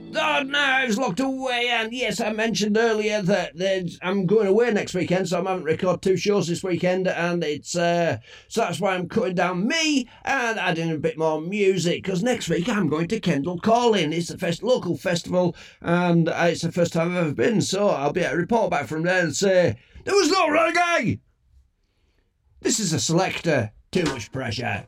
Oh, no, it's locked away. And yes, I mentioned earlier that I'm going away next weekend, so I haven't recorded 2 shows this weekend. And it's so that's why I'm cutting down me and adding a bit more music. Because next week I'm going to Kendal Calling. It's a local festival, and it's the first time I've ever been. So I'll be able to report back from there and say, there was no reggae. This is a selector. Too much pressure.